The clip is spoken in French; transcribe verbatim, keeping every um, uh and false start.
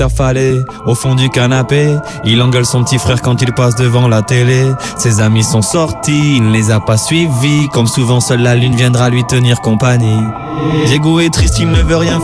affalé au fond du canapé. Il engueule son petit frère quand il passe devant la télé. Ses amis sont sortis, il ne les a pas suivis. Comme souvent, seule la lune viendra lui tenir compagnie. Diego est triste, il ne veut rien